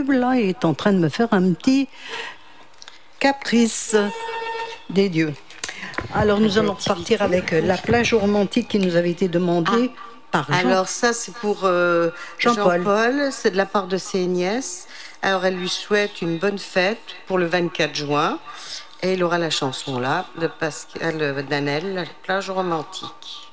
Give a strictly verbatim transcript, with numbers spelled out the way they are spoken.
pub, là, est en train de me faire un petit caprice des dieux. Alors, nous allons repartir avec la plage romantique qui nous avait été demandée ah, par Jean. Alors, ça, c'est pour euh, Jean-Paul. Jean-Paul. C'est de la part de ses nièces. Alors, elle lui souhaite une bonne fête pour le vingt-quatre juin. Et il aura la chanson là de Pascal Danel, la plage romantique.